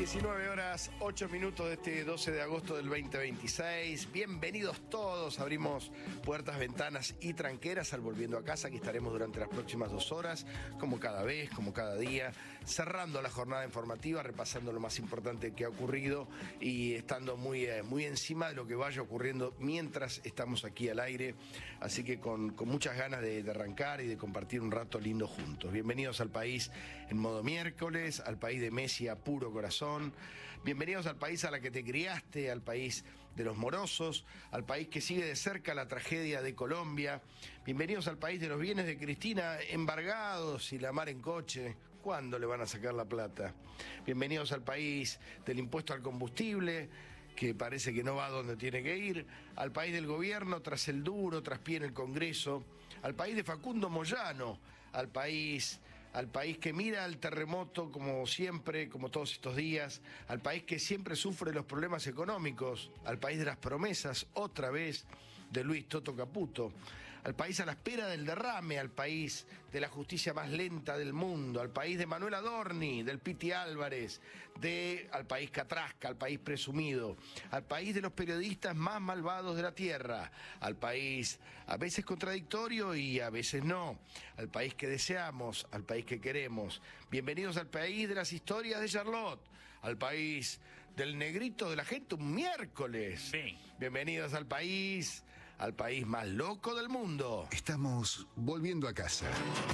19 horas 8 minutos de este 12 de agosto del 2026. Bienvenidos todos. Abrimos puertas, ventanas y tranqueras al Volviendo a Casa. Aquí estaremos durante las próximas 2 horas, como cada vez, como cada día, cerrando la jornada informativa, repasando lo más importante que ha ocurrido y estando muy encima de lo que vaya ocurriendo mientras estamos aquí al aire. Así que con muchas ganas de arrancar y de compartir un rato lindo juntos. Bienvenidos al país en modo miércoles, al país de Messi a puro corazón. Bienvenidos al país a la que te criaste, al país de los morosos, al país que sigue de cerca la tragedia de Colombia. Bienvenidos al país de los bienes de Cristina embargados y la mar en coche. ¿Cuándo le van a sacar la plata? Bienvenidos al país del impuesto al combustible, que parece que no va donde tiene que ir, al país del gobierno tras el duro traspié en el Congreso, al país de Facundo Moyano, al país que mira al terremoto como siempre, como todos estos días, al país que siempre sufre los problemas económicos, al país de las promesas, otra vez, de Luis Toto Caputo, al país a la espera del derrame, al país de la justicia más lenta del mundo, al país de Manuel Adorni, del Piti Álvarez, al país Catrasca, al país presumido, al país de los periodistas más malvados de la tierra, al país a veces contradictorio y a veces no, al país que deseamos, al país que queremos. Bienvenidos al país de las historias de Charlotte, al país del negrito de la gente un miércoles. Sí. Bienvenidos al país más loco del mundo. Estamos volviendo a casa.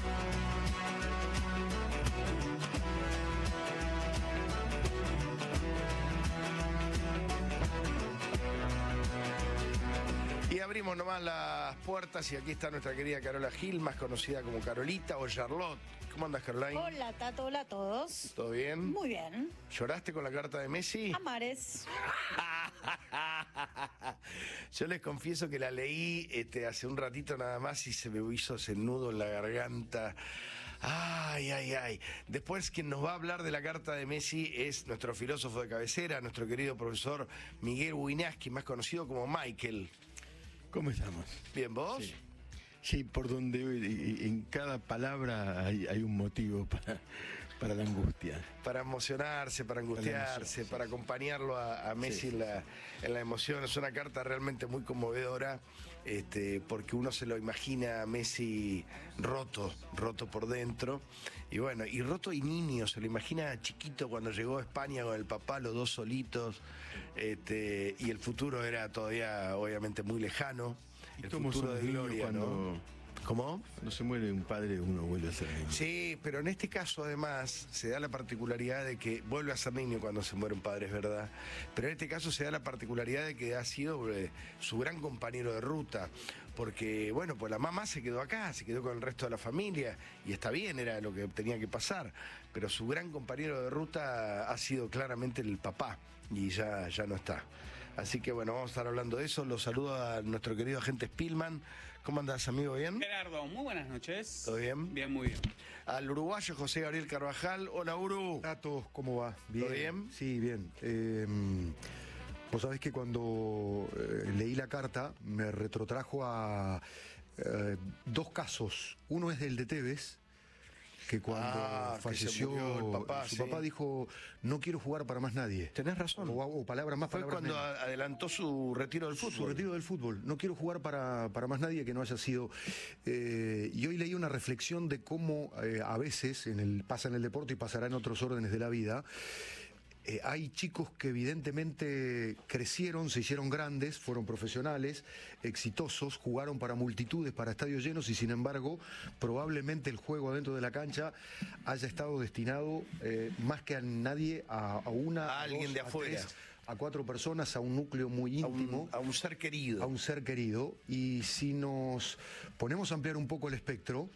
Y abrimos nomás las puertas y aquí está nuestra querida Carola Gil, más conocida como Carolita o Charlotte. ¿Cómo andas, Caroline? Hola, Tato, hola a todos. ¿Todo bien? Muy bien. ¿Lloraste con la carta de Messi? A mares. Yo les confieso que la leí hace un ratito nada más y se me hizo ese nudo en la garganta. Ay, ay, ay. Después quien nos va a hablar de la carta de Messi es nuestro filósofo de cabecera, nuestro querido profesor Miguel Winiaski, más conocido como Michael. ¿Cómo estamos? ¿Bien, vos? Sí. Sí, por donde en cada palabra hay un motivo para la angustia. Para emocionarse, para angustiarse, para acompañarlo a Messi sí, en la emoción. Es una carta realmente muy conmovedora, porque uno se lo imagina a Messi roto por dentro. Y bueno, y roto y niño, se lo imagina chiquito cuando llegó a España con el papá, los dos solitos, y el futuro era todavía obviamente muy lejano. El futuro de gloria, ¿no? ¿Cómo? Cuando se muere un padre, uno vuelve a ser niño. Sí, pero en este caso además se da la particularidad de que vuelve a ser niño cuando se muere un padre, es verdad. Pero en este caso se da la particularidad de que ha sido su gran compañero de ruta. Porque, bueno, pues la mamá se quedó acá, se quedó con el resto de la familia. Y está bien, era lo que tenía que pasar. Pero su gran compañero de ruta ha sido claramente el papá. Y ya no está. Así que bueno, vamos a estar hablando de eso. Los saludo a nuestro querido agente Spillman. ¿Cómo andás, amigo? ¿Bien? Gerardo, muy buenas noches. ¿Todo bien? Bien, muy bien. Al uruguayo José Gabriel Carvajal. Hola, Uru. Hola a todos, ¿cómo va? ¿Todo bien? Sí, bien. Vos sabés que cuando leí la carta me retrotrajo a 2 casos. Uno es del de Tevez, que cuando falleció que se murió el papá, su sí. papá dijo: no quiero jugar para más nadie. Tenés razón. O palabras más, Fue palabras cuando menos. adelantó su retiro del fútbol. Su retiro del fútbol. No quiero jugar para más nadie que no haya sido. Y hoy leí una reflexión de cómo a veces pasa en el deporte y pasará en otros órdenes de la vida. Hay chicos que evidentemente crecieron, se hicieron grandes, fueron profesionales, exitosos, jugaron para multitudes, para estadios llenos y sin embargo probablemente el juego adentro de la cancha haya estado destinado más que a nadie a alguien dos, de afuera. 3, a 4 personas, a un núcleo muy íntimo. A un ser querido. A un ser querido. Y si nos ponemos a ampliar un poco el espectro,